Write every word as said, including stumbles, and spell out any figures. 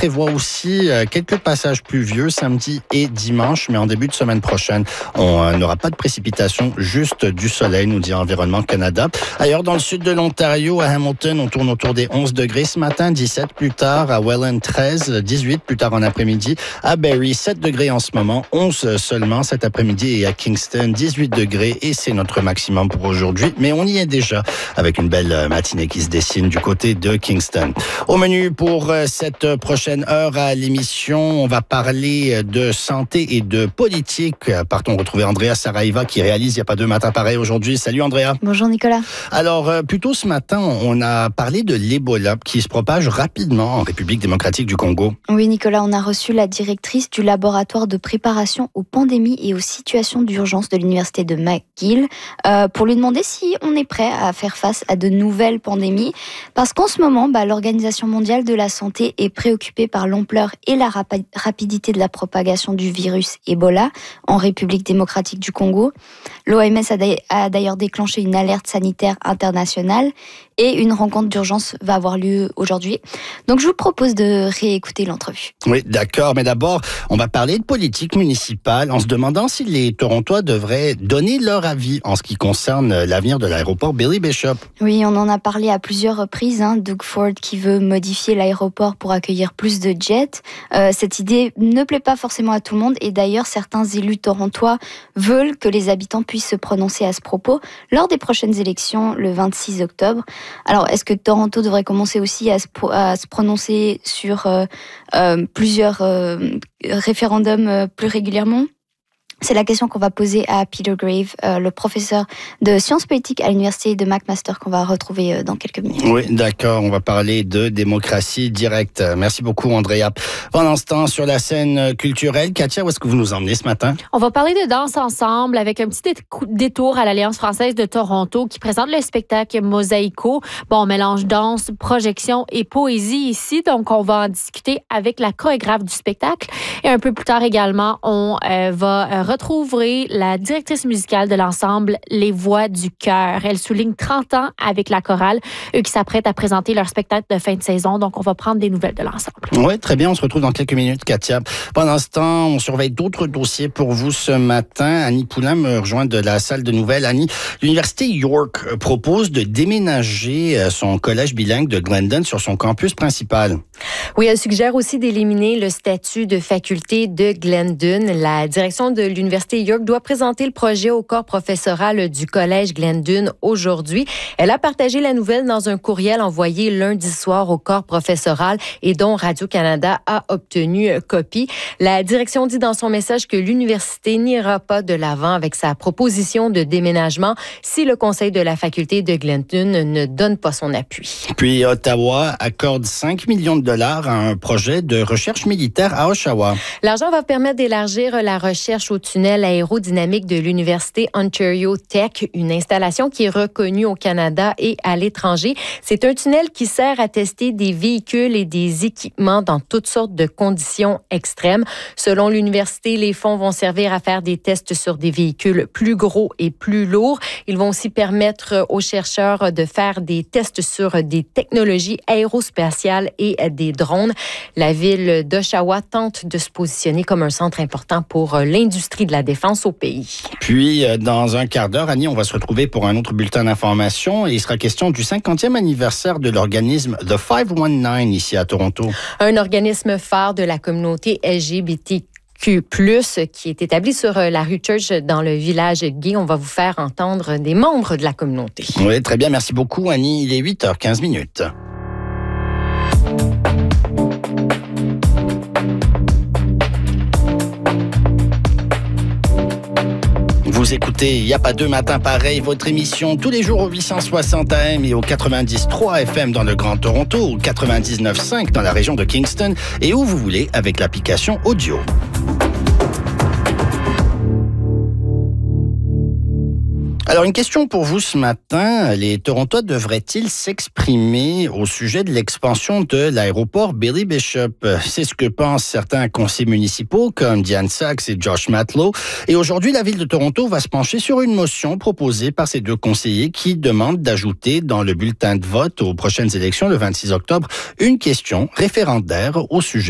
prévoit aussi quelques passages pluvieux samedi et dimanche, mais en début de semaine prochaine, on n'aura pas de précipitations, juste du soleil, nous dit Environnement Canada. Ailleurs, dans le sud de l'Ontario, à Hamilton, on tourne autour des onze degrés ce matin, dix-sept plus tard, à Welland treize, dix-huit plus tard en après-midi, à Barrie sept degrés en ce moment, onze seulement cet après-midi, et à Kingston dix-huit degrés, et c'est notre maximum pour aujourd'hui, mais on y est déjà avec une belle matinée qui se dessine du côté de Kingston. Au menu pour cette prochaine heure à l'émission, on va parler de santé et de politique. Partons retrouver Andrea Saraiva qui réalise Il n'y a pas deux matins pareils aujourd'hui. Salut Andrea. Bonjour Nicolas. Alors, plus tôt ce matin, on a parlé de l'Ebola qui se propage rapidement en République démocratique du Congo. Oui Nicolas, on a reçu la directrice du laboratoire de préparation aux pandémies et aux situations d'urgence de l'université de McGill euh, pour lui demander si on est prêt à faire face à de nouvelles pandémies. Parce qu'en ce moment, bah, l'Organisation mondiale de la santé est préoccupée par l'ampleur et la rap- rapidité de la propagation du virus Ebola en République démocratique du Congo. L'O M S a, d'a- a d'ailleurs déclenché une alerte sanitaire internationale et une rencontre d'urgence va avoir lieu aujourd'hui. Donc je vous propose de réécouter l'entrevue. Oui, d'accord, mais d'abord, on va parler de politique municipale en se demandant si les Torontois devraient donner leur avis en ce qui concerne l'avenir de l'aéroport Billy Bishop. Oui, on en a parlé à plusieurs reprises. Hein. Doug Ford qui veut modifier l'aéroport pour accueillir plus de jets. Euh, cette idée ne plaît pas forcément à tout le monde et d'ailleurs, certains élus torontois veulent que les habitants puissent se prononcer à ce propos lors des prochaines élections le vingt-six octobre. Alors, est-ce que Toronto devrait commencer aussi à se, à se prononcer sur euh, euh, plusieurs euh, référendums euh, plus régulièrement ? C'est la question qu'on va poser à Peter Grave, euh, le professeur de sciences politiques à l'université de McMaster, qu'on va retrouver euh, dans quelques minutes. Oui, d'accord. On va parler de démocratie directe. Merci beaucoup, Andrea. Pendant ce temps, sur la scène culturelle, Katia, où est-ce que vous nous emmenez ce matin? On va parler de danse ensemble avec un petit détour à l'Alliance française de Toronto qui présente le spectacle Mosaïco. Bon, on mélange danse, projection et poésie ici. Donc, on va en discuter avec la chorégraphe du spectacle. Et un peu plus tard également, on euh, va euh, retrouverez la directrice musicale de l'ensemble Les Voix du Cœur. Elle souligne trente ans avec la chorale, eux qui s'apprêtent à présenter leur spectacle de fin de saison. Donc, on va prendre des nouvelles de l'ensemble. Oui, très bien. On se retrouve dans quelques minutes, Katia. Pendant ce temps, on surveille d'autres dossiers pour vous ce matin. Annie Poulain me rejoint de la salle de nouvelles. Annie, l'Université York propose de déménager son collège bilingue de Glendon sur son campus principal. Oui, elle suggère aussi d'éliminer le statut de faculté de Glendon. La direction de l'Université York doit présenter le projet au corps professoral du collège Glendon aujourd'hui. Elle a partagé la nouvelle dans un courriel envoyé lundi soir au corps professoral et dont Radio-Canada a obtenu copie. La direction dit dans son message que l'université n'ira pas de l'avant avec sa proposition de déménagement si le conseil de la faculté de Glendon ne donne pas son appui. Puis Ottawa accorde cinq millions de dollars à un projet de recherche militaire à Oshawa. L'argent va permettre d'élargir la recherche au tunnel aérodynamique de l'Université Ontario Tech, une installation qui est reconnue au Canada et à l'étranger. C'est un tunnel qui sert à tester des véhicules et des équipements dans toutes sortes de conditions extrêmes. Selon l'université, les fonds vont servir à faire des tests sur des véhicules plus gros et plus lourds. Ils vont aussi permettre aux chercheurs de faire des tests sur des technologies aérospatiales et des drones. La ville d'Oshawa tente de se positionner comme un centre important pour l'industrie de la défense au pays. Puis, dans un quart d'heure, Annie, on va se retrouver pour un autre bulletin d'information et il sera question du cinquantième anniversaire de l'organisme The cinq cent dix-neuf ici à Toronto. Un organisme phare de la communauté L G B T Q plus, qui est établi sur la rue Church dans le village gay. On va vous faire entendre des membres de la communauté. Oui, très bien. Merci beaucoup, Annie. Il est huit heures quinze minutes. Vous écoutez Il n'y a pas deux matins pareils, votre émission tous les jours au huit cent soixante A M et au quatre-vingt-dix trois F M dans le Grand Toronto, au quatre-vingt-dix-neuf cinq dans la région de Kingston et où vous voulez avec l'application audio. Alors, une question pour vous ce matin. Les Torontois devraient-ils s'exprimer au sujet de l'expansion de l'aéroport Billy Bishop? C'est ce que pensent certains conseillers municipaux comme Diane Sachs et Josh Matlow. Et aujourd'hui, la ville de Toronto va se pencher sur une motion proposée par ces deux conseillers qui demandent d'ajouter dans le bulletin de vote aux prochaines élections le vingt-six octobre une question référendaire au sujet